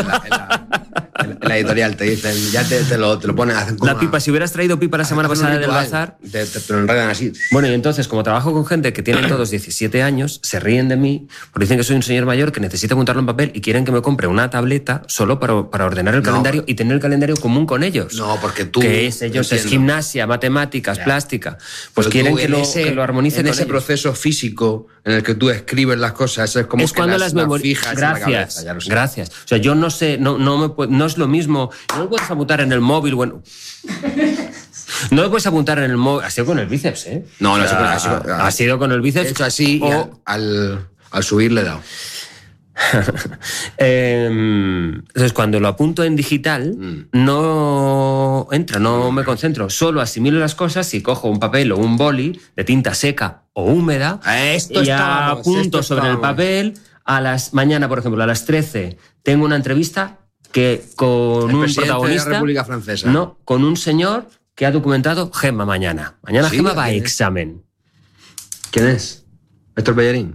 la editorial, te dicen, ya te lo ponen. Hacen como la pipa, si hubieras traído pipa la semana pasada del bazar. Te lo enredan así. Bueno, y entonces, como trabajo con gente que tienen todos 17 años, se ríen de mí, porque dicen que soy un señor mayor que necesita apuntarlo en papel y quieren que me compre una tableta solo para ordenar el calendario y tener el calendario común con ellos. No, porque tú... Que es gimnasia, matemáticas, plástica. Pues quieren que lo armonicen en ese proceso físico en el que tú escribes las cosas, es como es cuando las fijas en la cabeza. Gracias. O sea, yo no sé, no es lo mismo. No lo puedes apuntar en el móvil, bueno... No lo puedes apuntar en el móvil. Ha sido con el bíceps, ¿eh? No, ha sido con el bíceps. He hecho así y al subir le he dado. Entonces, cuando lo apunto en digital, no entra, no me concentro. Solo asimilo las cosas y cojo un papel o un boli de tinta seca o húmeda y apunto sobre el papel. Mañana, por ejemplo, a las 13 tengo una entrevista que con un protagonista de la República Francesa. No, con un señor que ha documentado Gemma mañana. Mañana sí, Gemma va a examen. ¿Quién es? ¿Héctor Bellerín?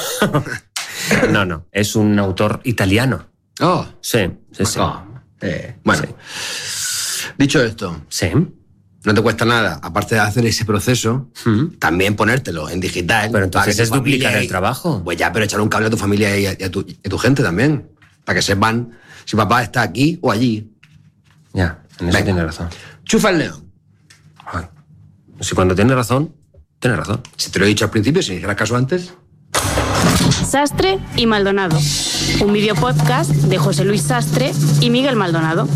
No. Es un autor italiano. Oh. Sí. Bueno. Sí. Dicho esto. Sí. No te cuesta nada, aparte de hacer ese proceso, también ponértelo en digital. Pero entonces es duplicar el trabajo. Pues ya, pero echar un cable a tu familia y a tu gente también. Para que sepan si papá está aquí o allí. Ya, en eso tiene razón. Chufa el león. Ay. Si cuando tiene razón, tiene razón. Si te lo he dicho al principio, si me hicieras caso antes. Sastre y Maldonado. Un videopodcast de José Luis Sastre y Miguel Maldonado.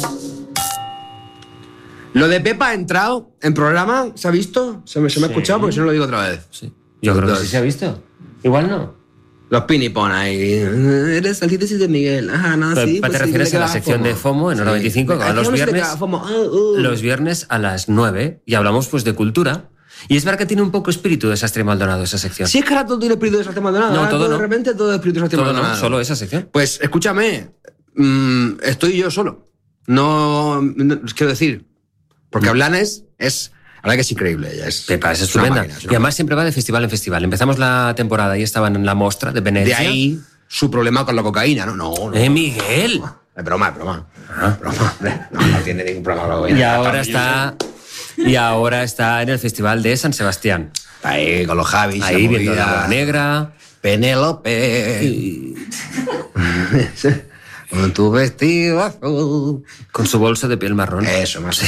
Lo de Pepa ha entrado en programa, ¿se ha visto? ¿Se me ha escuchado? Porque si no lo digo otra vez. Sí. Yo creo que sí se ha visto. Igual no. Los pinipón ahí. Eres antítesis de Miguel. No, sí, ¿Te refieres a la sección de FOMO en Hora 25? Que los viernes a las 9 y hablamos pues de cultura. Y es verdad que tiene un poco espíritu de Sastre y Maldonado esa sección. Sí, es que ahora todo tiene espíritu de Sastre y Maldonado. No, todo no. De repente todo es espíritu de Sastre y Maldonado. No, solo esa sección. Pues escúchame, estoy yo solo. No quiero decir, porque Blanes es... La verdad que es increíble. Ella es, Pepa, es estupenda. Y además siempre va de festival en festival. Empezamos la temporada y estaban en la Mostra de Venecia. De ahí su problema con la cocaína, ¿no? No. Miguel. Es broma. Broma. No tiene ningún problema con la cocaína. Y ahora está en el Festival de San Sebastián. Ahí, con los Javis. Ahí viendo la Bola Negra. Penélope. Con tu vestido azul. Con su bolso de piel marrón. Eso, más.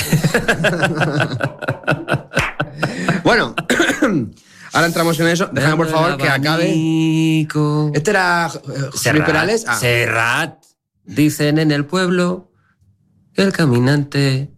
Bueno, ahora entramos en eso. Déjame, por favor, que acabe. Este era José Luis Perales. Serrat. Dicen en el pueblo que el caminante...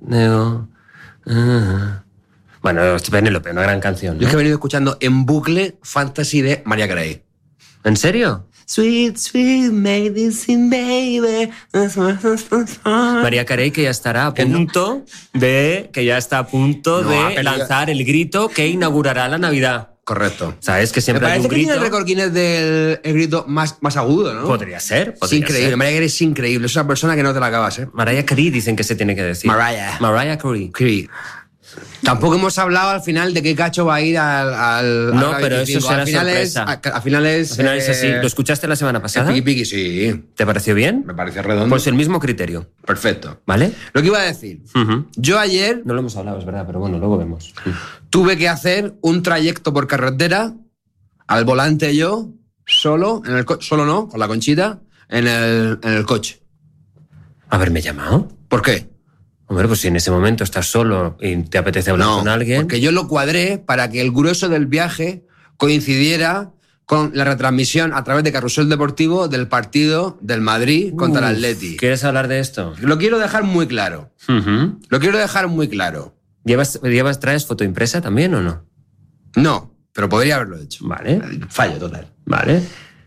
Bueno, Penélope, una gran canción, ¿no? Yo es que he venido escuchando en bucle Fantasy de Mariah Carey. ¿En serio? Sweet, sweet medicine, baby. Mariah Carey, que ya está a punto de lanzar el grito que inaugurará la Navidad. Correcto. ¿Sabes? Que siempre hay un grito. Me parece que tiene el récord Guinness del grito más agudo, ¿no? Podría ser. Es increíble. Mariah Carey es increíble. Es una persona que no te la acabas, ¿eh? Mariah Carey dicen que se tiene que decir. Mariah Carey. Tampoco hemos hablado al final de qué cacho va a ir al No, pero eso será sorpresa. Al final es así. ¿Lo escuchaste la semana pasada? Piqui piqui, sí. ¿Te pareció bien? Me pareció redondo. Pues el mismo criterio. Perfecto. ¿Vale? Lo que iba a decir. Yo ayer... No lo hemos hablado, es verdad, pero bueno, luego vemos. Tuve que hacer un trayecto por carretera, al volante yo, solo, solo no, con la Conchita, en el coche. ¿Haberme llamado? ¿Por qué? Hombre, pues si en ese momento estás solo y te apetece hablar con alguien... porque yo lo cuadré para que el grueso del viaje coincidiera con la retransmisión a través de Carrusel Deportivo del partido del Madrid contra el Atleti. ¿Quieres hablar de esto? Lo quiero dejar muy claro. Lo quiero dejar muy claro. ¿Traes foto impresa también o no? No, pero podría haberlo hecho. Vale. Fallo total. Vale.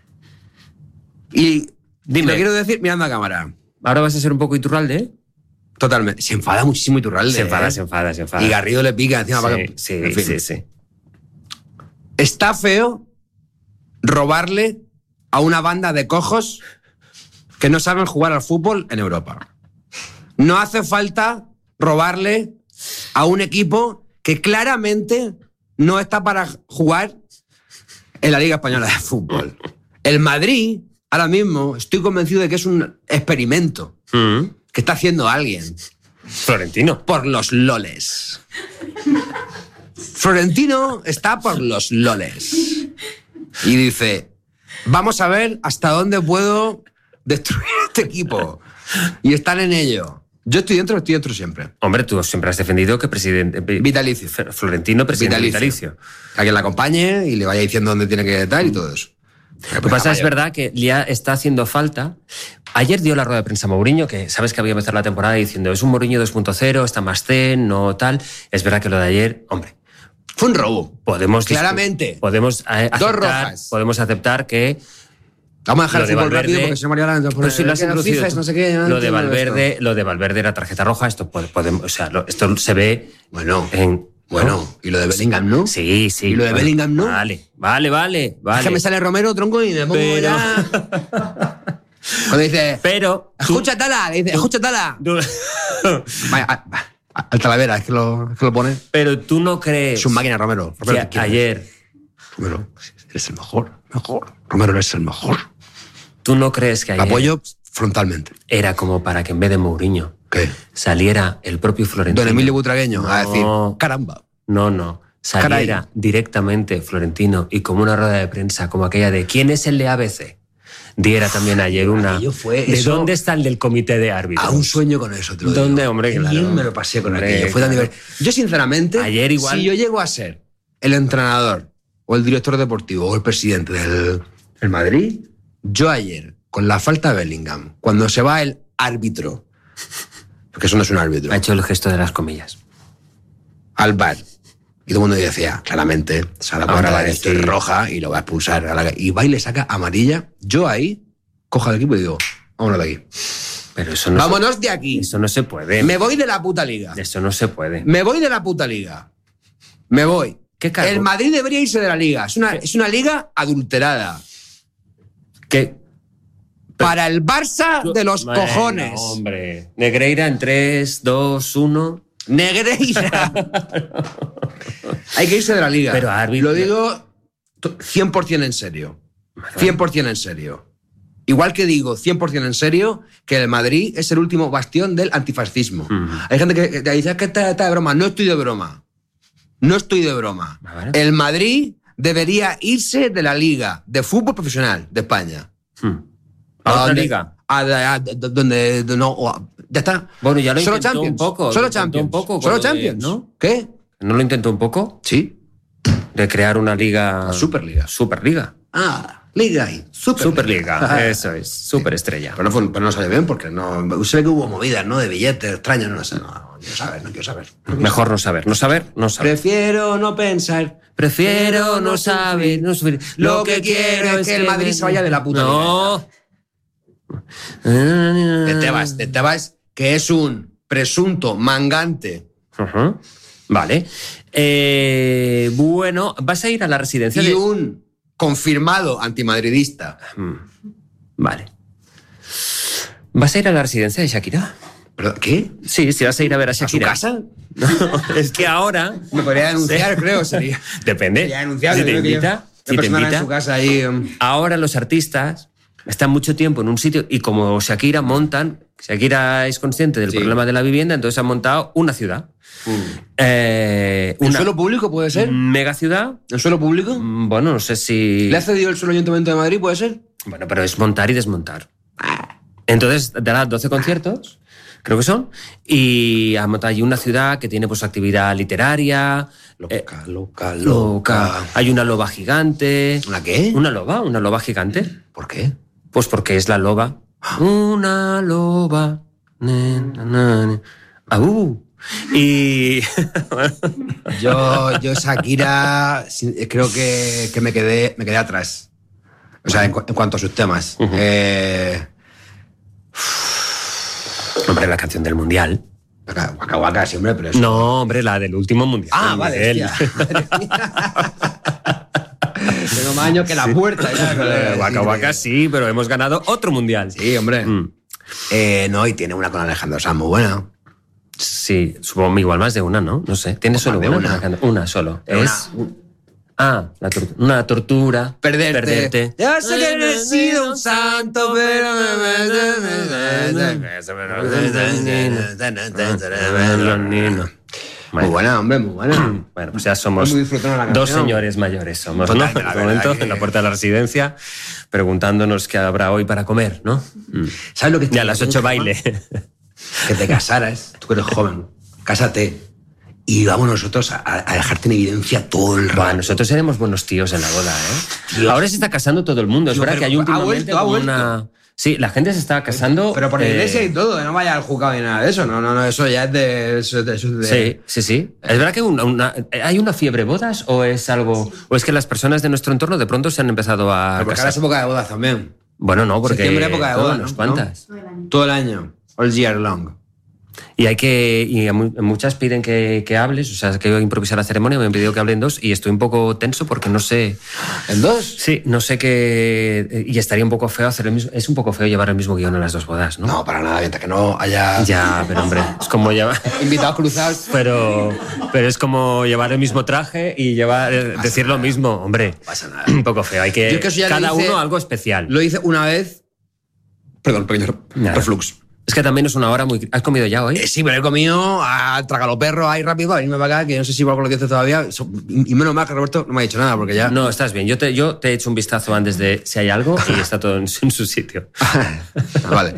Y dime. lo quiero decir mirando a cámara. ¿Ahora vas a ser un poco Iturralde? Totalmente. Se enfada muchísimo Iturralde. Se enfada. Y Garrido le pica encima. Sí. Está feo robarle a una banda de cojos que no saben jugar al fútbol en Europa. No hace falta robarle a un equipo que claramente no está para jugar en la Liga Española de Fútbol. El Madrid, ahora mismo, estoy convencido de que es un experimento que está haciendo alguien. Florentino. Por los loles. Florentino está por los loles. Y dice, vamos a ver hasta dónde puedo destruir este equipo. Y están en ello. Yo estoy dentro siempre. Hombre, tú siempre has defendido que presidente... Vitalicio. Florentino, presidente vitalicio. A quien la acompañe y le vaya diciendo dónde tiene que estar y todo eso. Lo que pasa es verdad que ya está haciendo falta. Ayer dio la rueda de prensa Mourinho, que sabes que había empezado la temporada diciendo es un Mourinho 2.0, está más zen, no tal. Es verdad que lo de ayer, hombre... Fue un robo. Claramente. Podemos aceptar, dos rojas. Podemos aceptar que... Vamos a dejar el fútbol rápido porque si no María pero si lo has introducido no sé qué, lo de Valverde era tarjeta roja. Esto podemos, o sea, esto se ve en... Bueno, ¿y lo de Bellingham no? Sí. ¿Y lo de Bellingham no? Vale. Es que me sale Romero, tronco, y me pongo ya... Cuando dice... Pero... Escucha Tala, dice, escucha Tala. Vaya, al Talavera, es que lo pone. Pero tú no crees... Es un máquina, Romero. Que ayer... Romero, eres el mejor. Romero, eres el mejor. ¿Tú no crees que ayer... Apoyo frontalmente. Era como para que en vez de Mourinho... ¿Qué? Saliera el propio Florentino. Don Emilio Butragueño a decir, caramba. No. Saliera directamente Florentino y como una rueda de prensa como aquella de ¿quién es el de ABC? Diera también ayer una... ¿De dónde está el del comité de árbitros? A un sueño con eso, te lo digo. ¿Dónde, hombre? Qué claro. bien me lo pasé con aquello. Fue tan divertido. Yo, sinceramente, ayer igual... si yo llego a ser el entrenador o el director deportivo o el presidente del Madrid, yo ayer, con la falta de Bellingham, cuando se va el árbitro, porque eso no es un árbitro. Ha hecho el gesto de las comillas. Al bar. Y todo el mundo decía, claramente, se ha dado cuenta de que esto es roja y lo va a expulsar. Y va y le saca amarilla. Yo ahí cojo al equipo y digo, vámonos de aquí. Pero eso no vámonos de aquí. Eso no se puede. Me voy de la puta liga. Eso no se puede. Me voy de la puta liga. Me voy. ¿Qué cargo? El Madrid debería irse de la liga. Es una liga adulterada. ¿Qué? Para el Barça de los cojones. Hombre. Negreira en 3, 2, 1. Negreira. Hay que irse de la liga. Pero árbitro. Lo digo 100% en serio. 100% en serio. Igual que digo 100% en serio que el Madrid es el último bastión del antifascismo. Hay gente que dice que está de broma. No estoy de broma. El Madrid debería irse de la liga de fútbol profesional de España. ¿A otra liga? Donde no... Ya está. Bueno, ya lo Solo intentó Champions. un poco. Solo Champions. Solo Champions. ¿No? ¿Qué? ¿No lo intentó un poco? Sí. De crear una liga... Superliga. Liga y Superliga. Eso es. Superestrella. Pero no salió bien porque no... Se ve que hubo movidas, ¿no? De billetes extraños, no sé. No quiero saber. Mejor no saber. No saber. Prefiero no pensar. Prefiero no saber. Lo que quiero es que el Madrid se vaya de la puta liga. De Tebas, que es un presunto mangante. Vale. Bueno, vas a ir a la residencia y un confirmado antimadridista. Vale. ¿Vas a ir a la residencia de Shakira? ¿Pero qué? Sí, vas a ir a ver a Shakira. ¿A su casa? No, es que ahora... Me podría denunciar, creo, sería. Depende. Sería denunciar, si te invita. En su casa ahí, Ahora los artistas están mucho tiempo en un sitio y como Shakira montan... Shakira es consciente del problema de la vivienda, entonces han montado una ciudad. ¿En suelo público puede ser? Mega ciudad. ¿En suelo público? Bueno, no sé si... ¿Le ha cedido el suelo Ayuntamiento de Madrid, puede ser? Bueno, pero es montar y desmontar. Entonces dará 12 conciertos creo que son, y ha montado allí una ciudad que tiene pues actividad literaria. Loca. Hay una loba gigante. ¿Una qué? Una loba gigante. ¿Por qué? Pues porque es la loba. Una loba. Y yo Shakira, creo que me quedé atrás. O sea, en cuanto a sus temas. Hombre, la canción del Mundial. Waka Waka, sí, hombre, pero eso... No, hombre, la del último Mundial. Ah, vale, tengo más años que la puerta. Waka Waka sí, pero hemos ganado otro Mundial. Sí, hombre. No, y tiene una con Alejandro Sanz muy buena. Sí, supongo igual más de una, ¿no? No sé. ¿Tiene solo una? Una solo. Es... una tortura. Perderte. Ya sé que no he sido un santo, pero... Muy buena, hombre, muy buena. Bueno, pues ya somos dos señores mayores, somos, ¿no? En este momento, en la puerta de la residencia, preguntándonos qué habrá hoy para comer, ¿no? ¿Sabes lo que ya a las 8 baile. Que te casaras, tú que eres joven, cásate. Y vamos nosotros a dejarte en evidencia todo el rato. Bueno, nosotros seremos buenos tíos en la boda, ¿eh? Dios. Ahora se está casando todo el mundo. Es verdad que hay últimamente ha vuelto. una... Sí, la gente se está casando... Pero por la iglesia y todo, no vaya al juzgado ni nada de eso. No, eso ya es de... Sí. Es verdad que ¿hay una fiebre bodas o es algo... o es que las personas de nuestro entorno de pronto se han empezado a porque casar? ahora es época de bodas también. Bueno, no, porque... Septiembre, época de bodas, ¿no? ¿Cuántas? Todo el año. All year long. Y muchas piden que hables, o sea, que yo improvisar la ceremonia, me han pedido que hable en 2 y estoy un poco tenso porque no sé... ¿En 2? Sí, no sé qué... Y estaría un poco feo hacer el mismo... Es un poco feo llevar el mismo guión en las 2 bodas, ¿no? No, para nada, mientras que no haya... Ya, pero hombre, es como llevar... Invitados cruzados. Pero es como llevar el mismo traje y decir lo mismo, hombre. No pasa nada. Un poco feo, hay que cada uno algo especial. Lo hice una vez... Perdón, pequeño reflux. Es que también es una hora muy... ¿Has comido ya hoy? Sí, pero he comido a tragalo perro ahí rápido a venirme para acá, que no sé si igual con lo que dices todavía. Y menos mal que Roberto no me ha dicho nada, porque ya... No, estás bien. Yo te he hecho un vistazo antes de si hay algo y está todo en su sitio. Vale.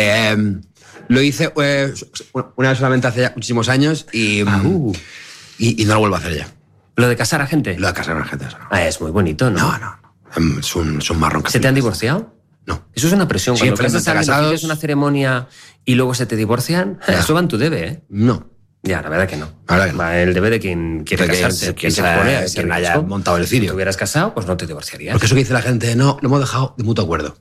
Lo hice una vez solamente hace ya muchísimos años y no lo vuelvo a hacer ya. ¿Lo de casar a gente? Lo de casar a gente, eso no. Es muy bonito, ¿no? No. Es un marrón. ¿Se te han divorciado? No. Eso es una presión. Sí, cuando casas a alguien, haces una ceremonia y luego se te divorcian, eso va en tu debe, ¿eh? No. Ya, la verdad que no. La verdad que no. Va el debe de quien quiere casarse. Quien haya montado el cirio. Si te hubieras casado, pues no te divorciarías. Porque eso que dice la gente, no, lo hemos dejado de mutuo acuerdo.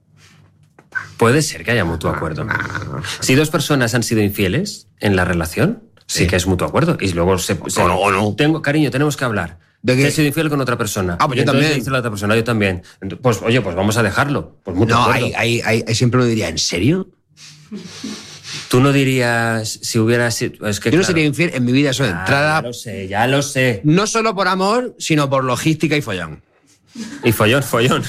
Puede ser que haya mutuo acuerdo. Si 2 personas han sido infieles en la relación, sí que es mutuo acuerdo. Y luego no. Cariño, tenemos que hablar. ¿De qué? He sido infiel con otra persona. Pues yo también. Dice la otra persona, yo también. Pues oye, pues vamos a dejarlo. Pues mutuo acuerdo. Hay siempre uno diría, ¿en serio? Tú no dirías si hubiera sido... Es que, yo no sería infiel en mi vida, eso de entrada. Ya lo sé. No solo por amor, sino por logística y follón. Y follón.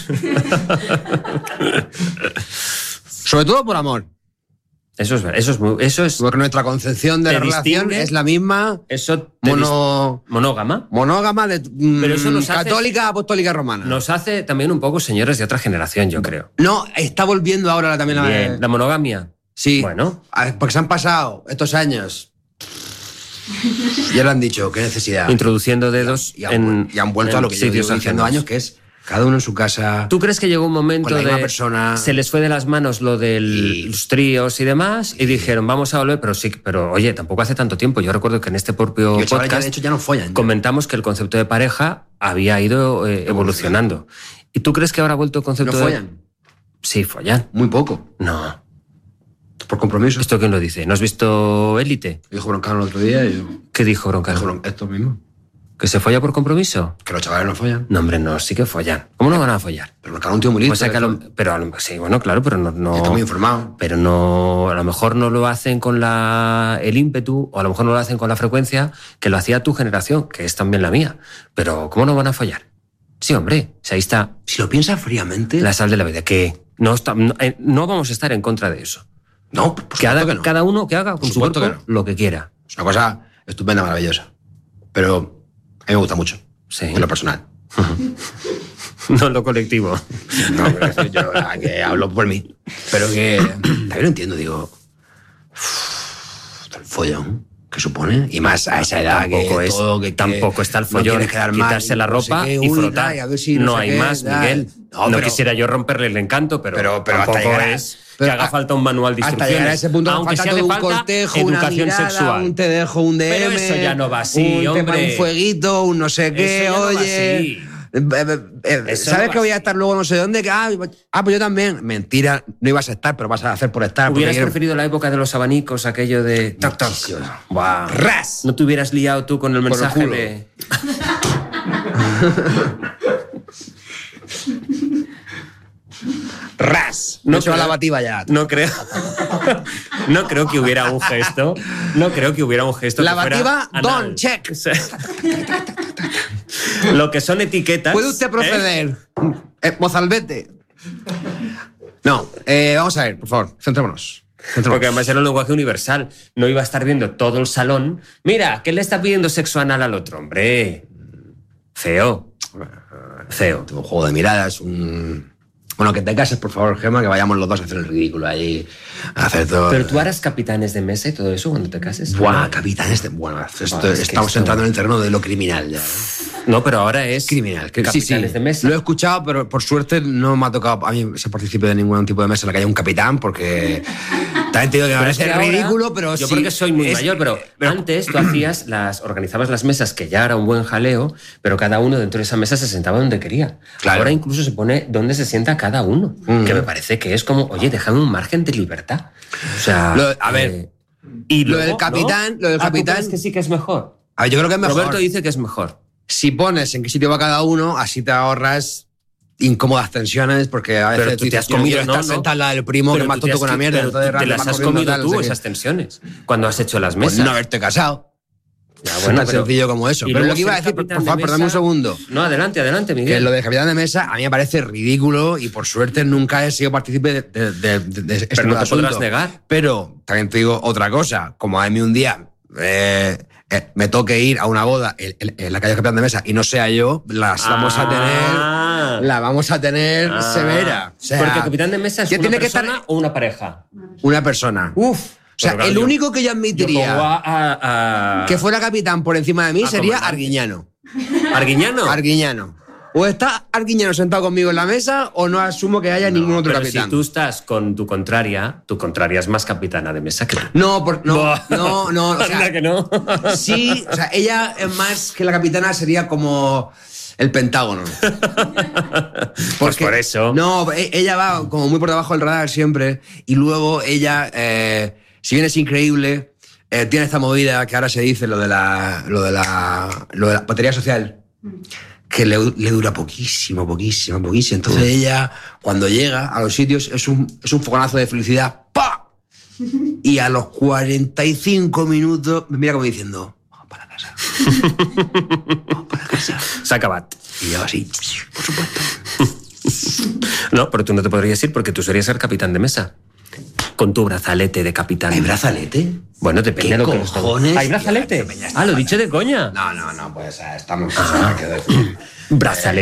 Sobre todo por amor. Eso es porque nuestra concepción de la relación es la misma. Eso monógama. Monógama de pero eso nos católica, apostólica, romana. Nos hace también un poco señores de otra generación, yo creo. No, está volviendo ahora también la monogamia. Sí. Bueno. Porque se han pasado estos años. Ya lo han dicho, qué necesidad. Introduciendo dedos y han vuelto a lo que yo llevo diciendo años, que es cada uno en su casa. ¿Tú crees que llegó un momento con la misma persona? Se les fue de las manos lo de los tríos y demás y dijeron, vamos a volver, pero oye, tampoco hace tanto tiempo. Yo recuerdo que en este propio podcast ya, de hecho, ya no follan. Comentamos que el concepto de pareja había ido evolucionando. ¿Y tú crees que ahora ha vuelto el concepto ¿No follan? Sí, follan. Muy poco. No. ¿Por compromiso? ¿Esto quién lo dice? ¿No has visto Élite? Dijo Broncano el otro día. ¿Qué dijo Broncano? Esto mismo. ¿Que se folla por compromiso? Que los chavales no follan. No, hombre, no, sí que follan. ¿Cómo no van a follar? Pero Broncano un tío muy listo. Sí, bueno, claro, pero no... Está muy informado. Pero no, a lo mejor no lo hacen con el ímpetu, o a lo mejor no lo hacen con la frecuencia que lo hacía tu generación, que es también la mía. Pero ¿cómo no van a follar? Sí, hombre, si ahí está... Si lo piensas fríamente... La sal de la vida, que no vamos a estar en contra de eso. No, cada uno que haga con su cuerpo lo que quiera. Es una cosa estupenda, maravillosa. Pero a mí me gusta mucho. Sí. En lo personal. No en lo colectivo. No, pero yo que hablo por mí. Pero que... También lo entiendo, digo... follón que supone, y más a esa edad tampoco está el follón, quitarse la ropa y frotar. No hay más, Miguel. No quisiera yo romperle el encanto, pero tampoco es que haga falta un manual de instrucciones. Hasta llegar a ese punto, aunque sea de un falta cortejo, educación una mirada, sexual. un te dejo, un DM, pero eso ya no va así, un fueguito, un no sé qué, oye. ¿Sabes que voy a estar luego no sé dónde? Pues yo también. Mentira, no ibas a estar, pero vas a hacer por estar. ¿Hubieras preferido la época de los abanicos, aquello de toc toc? Wow. ¡Ras! ¿No te hubieras liado tú con el mensaje de...? ¡Ras! No se va la lavativa ya. No creo que hubiera un gesto. Lavativa, don, check. Lo que son etiquetas. ¿Puede usted proceder? Mozalbete. No, vamos a ver, por favor, centrémonos. Porque además era un lenguaje universal. No iba a estar viendo todo el salón. Mira, ¿qué le está pidiendo sexo anal al otro? Hombre, feo. Un juego de miradas, Bueno, que te cases, por favor, Gemma, que vayamos los dos a hacer el ridículo ahí, a hacer todo... ¿Pero tú harás capitanes de mesa y todo eso cuando te cases? Buah, capitanes de... Bueno, estamos entrando en el terreno de lo criminal ya. No, pero ahora es... Criminal. Capitanes de mesa. Lo he escuchado, pero por suerte no me ha tocado a mí se participe de ningún tipo de mesa en la que haya un capitán, porque... También te digo que me parece ridículo, pero yo porque soy muy mayor, pero antes tú organizabas las mesas, que ya era un buen jaleo, pero cada uno dentro de esa mesa se sentaba donde quería. Claro. Ahora incluso se pone donde se sienta cada uno, que me parece que es como, oye, déjame un margen de libertad. O sea, y lo del capitán, ¿Tú crees que sí que es mejor? A ver, yo creo que es mejor. Roberto dice que es mejor. Si pones en qué sitio va cada uno, así te ahorras incómodas tensiones, porque a veces pero tú te has comido, estar sentado al lado del primo, que más tonto con la mierda. Te las has comido tú, esas tensiones, cuando has hecho las mesas. Pues no haberte casado. Ya, bueno, tan sencillo como eso. Pero lo que iba a decir, por favor, perdame un segundo. No, adelante, Miguel. Que lo de capitán de mesa a mí me parece ridículo y por suerte nunca he sido partícipe de este pero no te asunto. podrás negar. Pero también te digo otra cosa. Como a mí un día me toque ir a una boda en la calle capitán de mesa y no sea yo, la vamos a tener severa. O sea, porque capitán de mesa es una persona o una pareja. Una persona. O sea, el único que yo admitiría que fuera capitán por encima de mí sería Arguiñano. ¿Arguiñano? O está Arguiñano sentado conmigo en la mesa o no asumo que haya ningún otro capitán. Si tú estás con tu contraria es más capitana de mesa que tú. No. O sea, que no. Sí, o sea, ella es más que la capitana, sería como el Pentágono. Pues por eso. No, ella va como muy por debajo del radar siempre y luego ella... si bien es increíble, tiene esta movida que ahora se dice, lo de la batería social, que le dura poquísimo. Entonces ella, cuando llega a los sitios, es un fogonazo de felicidad. ¡Pa! Y a los 45 minutos me mira como diciendo, vamos para casa. S'ha acabat. Y yo así, por supuesto. No, pero tú no te podrías ir porque tú serías el capitán de mesa. Con tu brazalete de capitán. ¿Hay brazalete? Bueno, depende de lo que cojones? ¿Hay brazalete? Lo he dicho de coña. No, pues estamos... Brazalete.